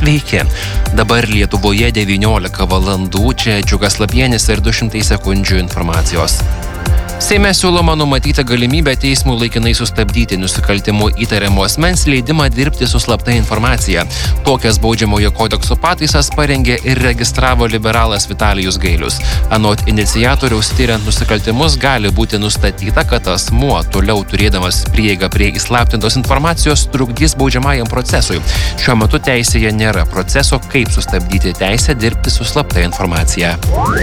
Sveiki. Dabar Lietuvoje 19 valandų, čia Džiugas Lapienis ir 200 sekundžių informacijos. Seime siūloma numatyti galimybę teismų laikinai sustabdyti nusikaltimų įtariamo asmens leidimą dirbti su slapta informacija. Tokias baudžiamojo kodekso pataisas parengė ir registravo liberalas Vitalijus Gailius. Anot iniciatoriaus, tyriant nusikaltimus gali būti nustatyta, kad asmuo toliau turėdamas prieigą prie įslaptintos informacijos trukdys baudžiamajam procesui. Šiuo metu teisėje nėra proceso, kaip sustabdyti teisę dirbti su slapta informacija.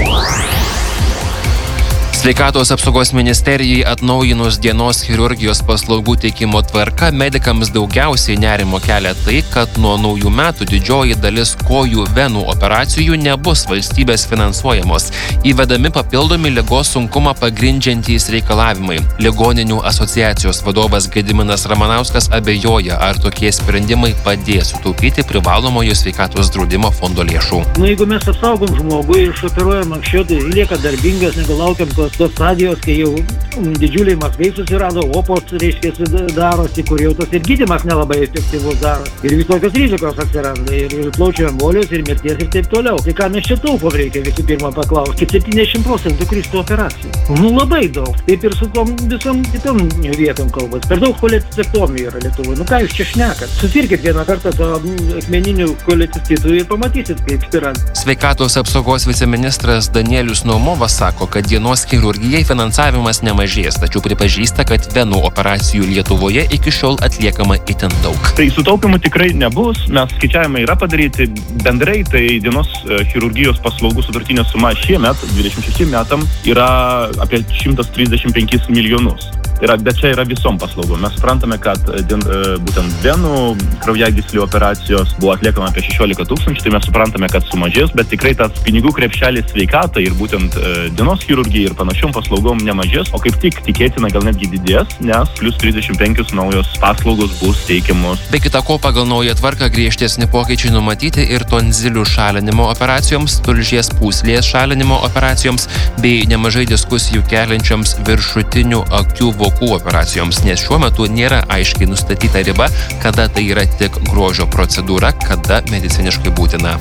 Sveikatos apsaugos ministerijai atnaujinus dienos chirurgijos paslaugų teikimo tvarką, medikams daugiausiai nerimo kelia tai, kad nuo naujų metų didžioji dalis kojų venų operacijų nebus valstybės finansuojamos. Įvedami papildomi ligos sunkumą pagrindžiantys reikalavimai. Ligoninių asociacijos vadovas Gediminas Ramanauskas abejoja, ar tokie sprendimai padės sutaupyti privalomojo sveikatos draudimo fondo lėšų. Jeigu mes apsaugom žmogų ir išoperuojam anksčiau, tai lieka darbingas, negalaukiam tos stadijos, kai jau didžiuliai mazgai susirado, opos, darosi, kur jau tas ir gydymas nelabai efektyvus darosi. Ir visokios rizikos atsiranda, ir plaučių embolijos, ir mirties, ir taip toliau. Tai ką mes čia taupom, reikia visų pirma paklausti. 70% kristų operacijų. Labai daug. Taip ir su tom visom kitom vietom kalbas. Per daug cholecistectomijų yra Lietuvoje. Ką jūs čia šnekat? Susirkit vieną kartą to akmeninių cholecistitųjų ir pamatysit, kaip spirant. Sveikatos apsaugos viceministras Danielius Naumovas sako, kad dienos chirurgijai finansavimas nemažės, tačiau pripažįsta, kad venų operacijų Lietuvoje iki šiol atliekama itin daug. Tai sutaupimų tikrai nebus, nes skaičiavimai yra padaryti bendrai, tai dienos chirurgijos paslaugų sutartinė suma šiemet, 26 metam, yra apie 135 milijonus. Bet čia yra visom paslaugom. Mes suprantame, kad būtent venų kraujagyslių operacijos buvo atliekama apie 16 tūkstančių, tai mes suprantame, kad sumažės, bet tikrai tas pinigų krepšelis sveikatai ir būtent dienos chirurgijai ir panašiom paslaugom nemažės, o kaip tik tikėtina gal netgi didės, nes plus 35 naujos paslaugos bus teikiamos. Be kita ko, pagal naują tvarką griežtesni pokyčiai numatyti ir tonzilių šalinimo operacijoms, tulžies pūslės šalinimo operacijoms bei nemažai diskusijų keliančioms viršutinių akių vokų operacijoms, nes šiuo metu nėra aiškiai nustatyta riba, kada tai yra tik grožio procedūra, kada mediciniškai būtina.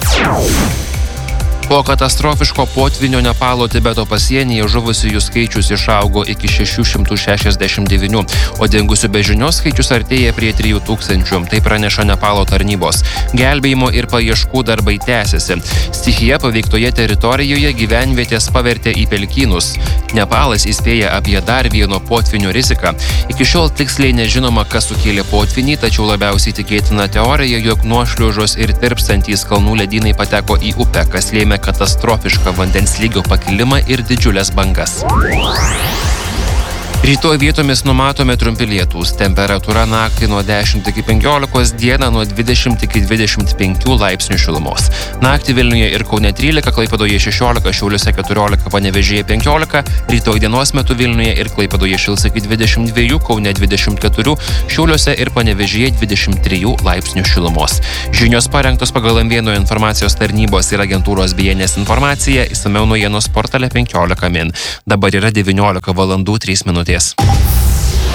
Po katastrofiško potvynio Nepalo Tibeto pasienyje žuvusiųjų skaičius išaugo iki 669, o dingusių be žinios skaičius artėja prie 3000, tai praneša Nepalo tarnybos. Gelbėjimo ir paieškų darbai tęsiasi. Stichija paveiktoje teritorijoje gyvenvietės pavertė į pelkynus. Nepalas įspėja apie dar vieno potvynio riziką. Iki šiol tiksliai nežinoma, kas sukėlė potvynį, tačiau labiausiai tikėtina teorija, jog nuošliaužos ir tirpstantys kalnų ledynai pateko į upę, kas lėmė katastrofišką vandens lygio pakilimą ir didžiulės bangas. Rytoj vietomis numatomi trumpi lietūs. Temperatūra naktį nuo 10 iki 15, dieną nuo 20 iki 25 laipsnių šilumos. Naktį Vilniuje ir Kaune 13, Klaipėdoje 16, Šiauliuose 14, Panevėžyje 15, rytoj dienos metu Vilniuje ir Klaipėdoje šils iki 22, Kaune 24, Šiauliuose ir Panevėžyje 23 laipsnių šilumos. Žinios parengtos pagal M1 informacijos tarnybos ir agentūros BNS informacija, išsamiau naujienos portale 15 min. Dabar yra 19 valandų 3 minutės.